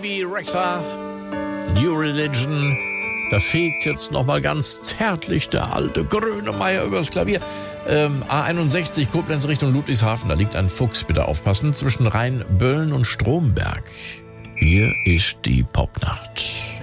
Bebe Rexha, New Religion. Da fegt jetzt nochmal ganz zärtlich der alte Grönemeyer übers Klavier. A61 Koblenz Richtung Ludwigshafen, da liegt ein Fuchs, bitte aufpassen, zwischen Rheinböllen und Stromberg. Hier ist die Popnacht.